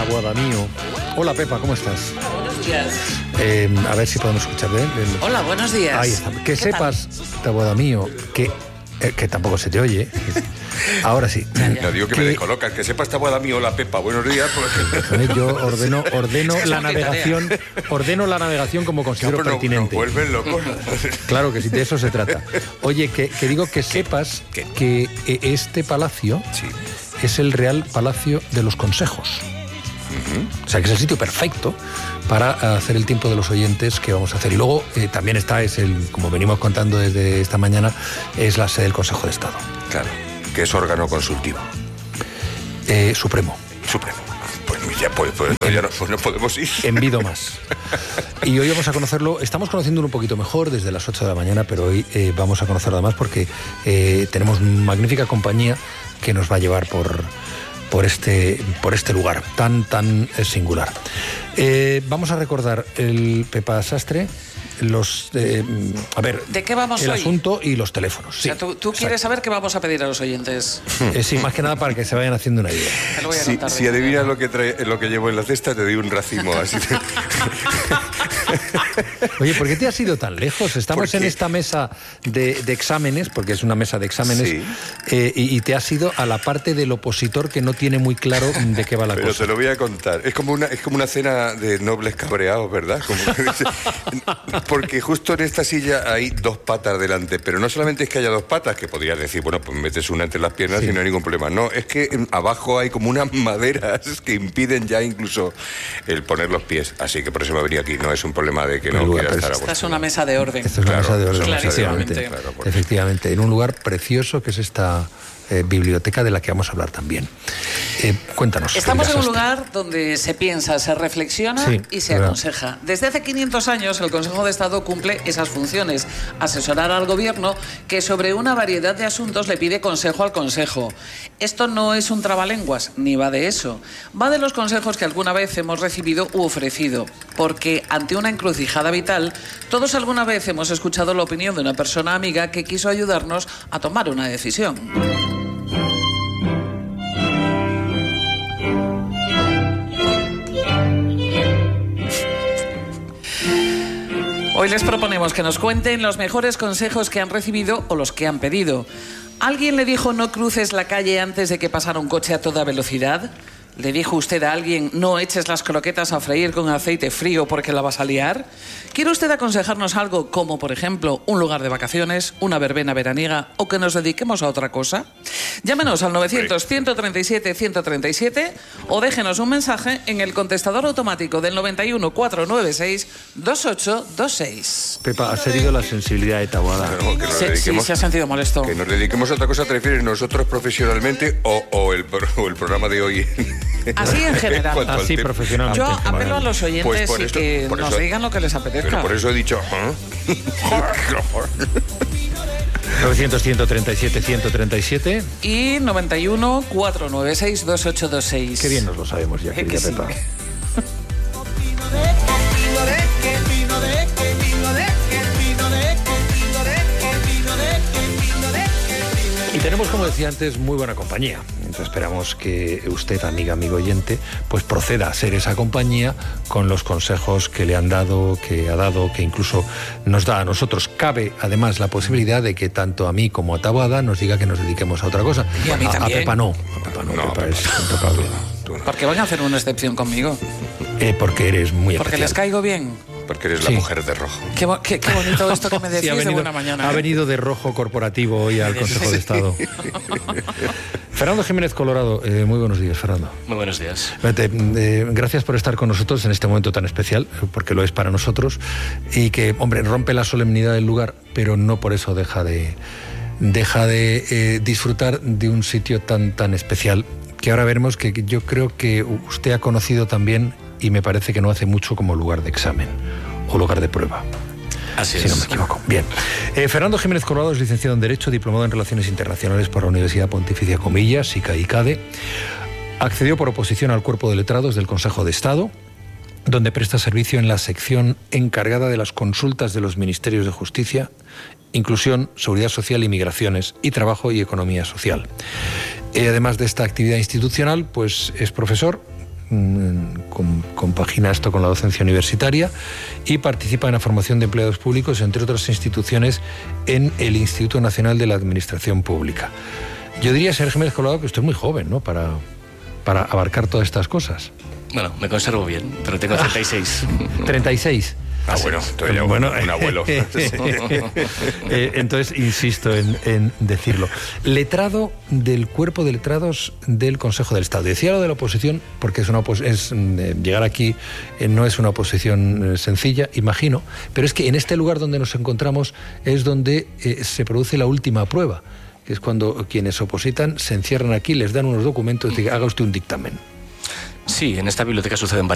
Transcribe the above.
Taboada mío. Hola Pepa, ¿cómo estás? Buenos días. A ver si podemos escuchar bien. Hola, buenos días. Ahí está. Que sepas, Taboada mío, que tampoco se te oye. Ahora sí. No digo que me descolocas, que sepas Taboada mío, hola Pepa, buenos días. Porque... Yo ordeno la navegación, como considero pertinente. Nos vuelven locos. Claro que sí, de eso se trata. Oye, que digo que sepas que este palacio es el Real Palacio de los Consejos. O sea, que es el sitio perfecto para hacer el tiempo de los oyentes que vamos a hacer. Y luego también como venimos contando desde esta mañana, es la sede del Consejo de Estado. Claro, que es órgano consultivo. Supremo. Pues ya no podemos ir. Envido más. Y hoy vamos a conocerlo, estamos conociéndolo un poquito mejor desde las 8 de la mañana, pero hoy vamos a conocerlo además porque tenemos magnífica compañía que nos va a llevar por este lugar tan singular. Vamos a recordar el Pepa Sastre, ¿de qué vamos el hoy? Asunto y los teléfonos. Sí, o sea, tú quieres saber qué vamos a pedir a los oyentes. Sí, más que nada para que se vayan haciendo una idea. Si adivinas lo que llevo en la cesta, te doy un racimo. Así Oye, ¿por qué te has ido tan lejos? Estamos en esta mesa de exámenes, porque es una mesa de exámenes, sí. Y te has ido a la parte del opositor que no tiene muy claro de qué va la cosa. Pero te lo voy a contar. Es como una cena de nobles cabreados, ¿verdad? Porque justo en esta silla hay dos patas delante, pero no solamente es que haya dos patas, que podrías decir, bueno, pues metes una entre las piernas y no hay ningún problema. No, es que abajo hay como unas maderas que impiden ya incluso el poner los pies. Así que por eso me venía aquí. No es un problema de que no quiera estar a gusto. Esta es una mesa de orden. Esta es una mesa de orden, clarísimamente. Efectivamente, en un lugar precioso que es esta biblioteca de la que vamos a hablar también. Cuéntanos. Estamos en un lugar donde se piensa, se reflexiona y se aconseja. Desde hace 500 años el Consejo de Estado cumple esas funciones: asesorar al gobierno, que sobre una variedad de asuntos le pide consejo al Consejo. Esto no es un trabalenguas, ni va de eso. Va de los consejos que alguna vez hemos recibido u ofrecido, porque ante una encrucijada vital, todos alguna vez hemos escuchado la opinión de una persona amiga que quiso ayudarnos a tomar una decisión. Hoy les proponemos que nos cuenten los mejores consejos que han recibido o los que han pedido. ¿Alguien le dijo no cruces la calle antes de que pasara un coche a toda velocidad? ¿Le dijo usted a alguien no eches las croquetas a freír con aceite frío porque la vas a liar? ¿Quiere usted aconsejarnos algo como, por ejemplo, un lugar de vacaciones, una verbena veraniega o que nos dediquemos a otra cosa? Llámenos al 900-137-137 o déjenos un mensaje en el contestador automático del 91 496 2826. Pepa, ¿has herido la sensibilidad de Taboada? Sí, se ha sentido molesto. Que nos dediquemos a otra cosa, ¿te refieres nosotros profesionalmente o el programa de hoy? Así en general. Así profesionalmente. Yo apelo a los oyentes y que nos digan lo que les apetezca. Pero por eso he dicho... 900-137-137 y 91 496 2826. Qué bien nos lo sabemos ya, querida Pepa. Y tenemos, como decía antes, muy buena compañía. Entonces esperamos que usted, amigo oyente, pues proceda a ser esa compañía con los consejos que le han dado, que incluso nos da a nosotros. Cabe, además, la posibilidad de que tanto a mí como a Taboada nos diga que nos dediquemos a otra cosa. Y a mí también. A Pepa no. Pepa es intocable. Porque van a hacer una excepción conmigo. Porque eres muy Porque especial. les caigo bien. Porque eres la mujer de rojo. Qué bonito esto que me decís de buena mañana. Ha venido de rojo corporativo hoy al Consejo de Estado. Fernando Jiménez Colorado, muy buenos días, Fernando. Muy buenos días. Gracias por estar con nosotros en este momento tan especial, porque lo es para nosotros, y que, hombre, rompe la solemnidad del lugar, pero no por eso deja de disfrutar de un sitio tan especial, que ahora veremos, que yo creo que usted ha conocido también, y me parece que no hace mucho, como lugar de examen o lugar de prueba. Así si es. no me equivoco. Bien. Fernando Jiménez Colorado es licenciado en Derecho, diplomado en Relaciones Internacionales por la Universidad Pontificia Comillas, SICA y CADE. Accedió por oposición al Cuerpo de Letrados del Consejo de Estado, donde presta servicio en la sección encargada de las consultas de los Ministerios de Justicia, Inclusión, Seguridad Social y Migraciones, y Trabajo y Economía Social. Además de esta actividad institucional, pues es profesor compagina esto con la docencia universitaria y participa en la formación de empleados públicos, entre otras instituciones, en el Instituto Nacional de la Administración Pública. Yo diría, señor Jiménez Colado, que usted es muy joven, ¿no?, para abarcar todas estas cosas. Bueno, me conservo bien, pero tengo 36. 36. Ah, bueno, entonces ya un abuelo. Entonces, insisto en decirlo. Letrado del Cuerpo de Letrados del Consejo del Estado. Decía lo de la oposición, porque llegar aquí no es una oposición sencilla, imagino, pero es que en este lugar donde nos encontramos es donde se produce la última prueba, que es cuando quienes opositan se encierran aquí, les dan unos documentos y haga usted un dictamen. Sí, en esta biblioteca suceden varias